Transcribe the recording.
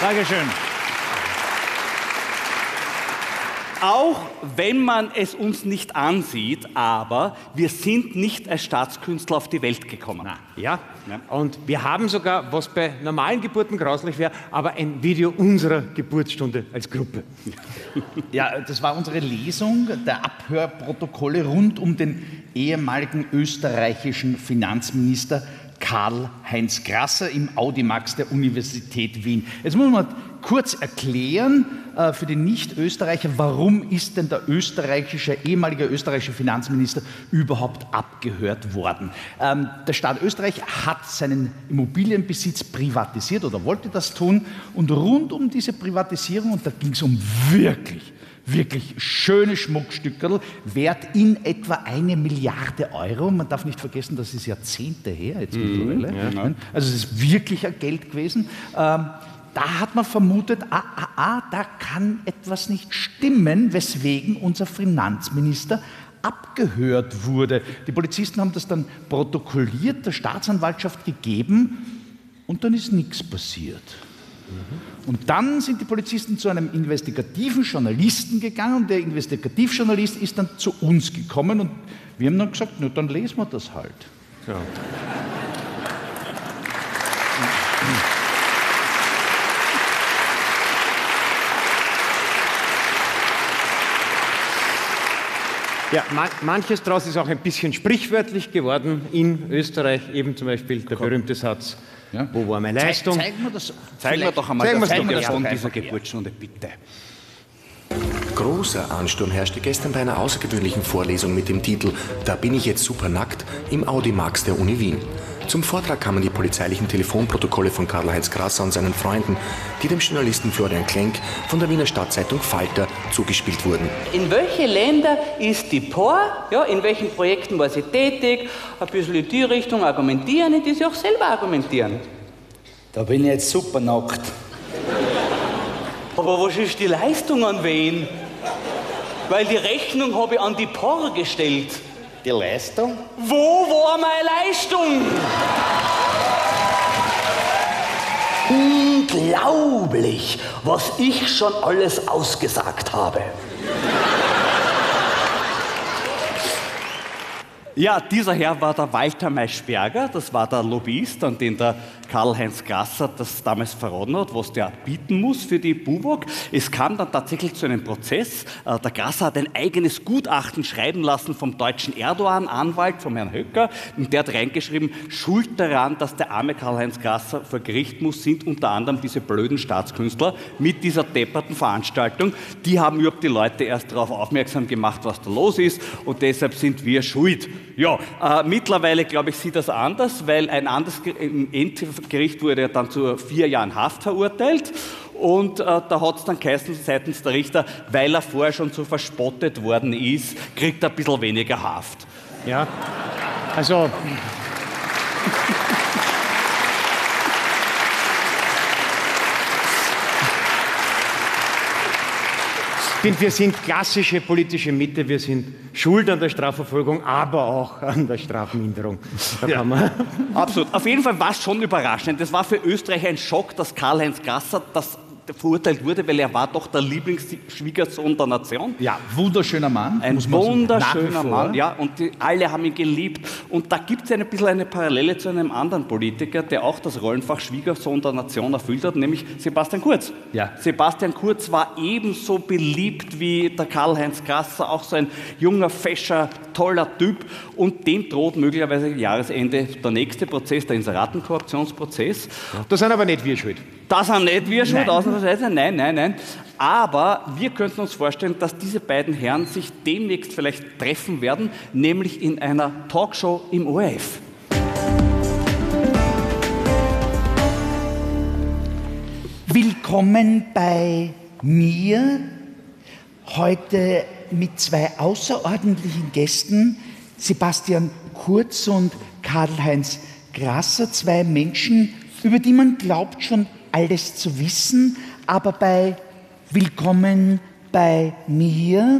Dankeschön. Auch wenn man es uns nicht ansieht, aber wir sind nicht als Staatskünstler auf die Welt gekommen. Ja, und wir haben sogar, was bei normalen Geburten grauslich wäre, aber ein Video unserer Geburtsstunde als Gruppe. Ja, das war unsere Lesung der Abhörprotokolle rund um den ehemaligen österreichischen Finanzminister Karl-Heinz Grasser im Audimax der Universität Wien. Jetzt muss man kurz erklären für die Nicht-Österreicher, warum ist denn der ehemalige österreichische Finanzminister überhaupt abgehört worden? Der Staat Österreich hat seinen Immobilienbesitz privatisiert oder wollte das tun, und rund um diese Privatisierung, und da ging es um wirklich schöne Schmuckstückerl, wert in etwa 1 Milliarde Euro. Man darf nicht vergessen, das ist Jahrzehnte her jetzt mittlerweile. Ja. Also es ist wirklich ein Geld gewesen. Da hat man vermutet, da kann etwas nicht stimmen, weswegen unser Finanzminister abgehört wurde. Die Polizisten haben das dann protokolliert, der Staatsanwaltschaft gegeben, und dann ist nichts passiert. Und dann sind die Polizisten zu einem investigativen Journalisten gegangen, und der Investigativjournalist ist dann zu uns gekommen, und wir haben dann gesagt, na, dann lesen wir das halt. Ja. Ja, manches daraus ist auch ein bisschen sprichwörtlich geworden in Österreich, eben zum Beispiel der berühmte Satz, ja. Wo war meine Leistung? Zeigen wir doch einmal das von dieser Geburtsstunde, bitte. Großer Ansturm herrschte gestern bei einer außergewöhnlichen Vorlesung mit dem Titel »Da bin ich jetzt super nackt« im Audimax der Uni Wien. Zum Vortrag kamen die polizeilichen Telefonprotokolle von Karl-Heinz Grasser und seinen Freunden, die dem Journalisten Florian Klenk von der Wiener Stadtzeitung Falter zugespielt wurden. In welche Länder ist die POR? Ja, in welchen Projekten war sie tätig? Ein bisschen in die Richtung argumentieren, in die sie auch selber argumentieren. Da bin ich jetzt super nackt. Aber was ist die Leistung an wen? Weil die Rechnung habe ich an die POR gestellt. Die Leistung? Wo war meine Leistung? Unglaublich, was ich schon alles ausgesagt habe. Ja, dieser Herr war der Walter Maischberger, das war der Lobbyist, an den der Karl-Heinz Grasser das damals verraten hat, was der bieten muss für die BUWOG. Es kam dann tatsächlich zu einem Prozess. Der Grasser hat ein eigenes Gutachten schreiben lassen vom deutschen Erdogan-Anwalt, vom Herrn Höcker, und der hat reingeschrieben, schuld daran, dass der arme Karl-Heinz Grasser vor Gericht muss, sind unter anderem diese blöden Staatskünstler mit dieser depperten Veranstaltung. Die haben überhaupt die Leute erst darauf aufmerksam gemacht, was da los ist, und deshalb sind wir schuld. Ja, mittlerweile, glaube ich, sieht das anders, weil ein anderes Endgericht wurde dann zu 4 Jahren Haft verurteilt, und da hat es dann geheißen seitens der Richter, weil er vorher schon so verspottet worden ist, kriegt er ein bisschen weniger Haft. Ja, also... Ich finde, wir sind klassische politische Mitte, wir sind schuld an der Strafverfolgung, aber auch an der Strafminderung. Da kann man absolut. Auf jeden Fall war es schon überraschend. Das war für Österreich ein Schock, dass Karl-Heinz Grasser verurteilt wurde, weil er war doch der Lieblingsschwiegersohn der Nation. Ja, wunderschöner Mann. Ein wunderschöner Mann, ja, und alle haben ihn geliebt. Und da gibt es ein bisschen eine Parallele zu einem anderen Politiker, der auch das Rollenfach Schwiegersohn der Nation erfüllt hat, nämlich Sebastian Kurz. Ja. Sebastian Kurz war ebenso beliebt wie der Karl-Heinz Grasser, auch so ein junger, fescher, toller Typ, und dem droht möglicherweise Jahresende der nächste Prozess, der Inseratenkorruptionsprozess. Ja. Da sind aber nicht wir schuld. Das sind nicht wir schuld, ausnahmsweise, nein. Aber wir könnten uns vorstellen, dass diese beiden Herren sich demnächst vielleicht treffen werden, nämlich in einer Talkshow im ORF. Willkommen bei mir, heute mit 2 außerordentlichen Gästen, Sebastian Kurz und Karl-Heinz Grasser, 2 Menschen, über die man glaubt schon alles zu wissen, aber bei Willkommen bei mir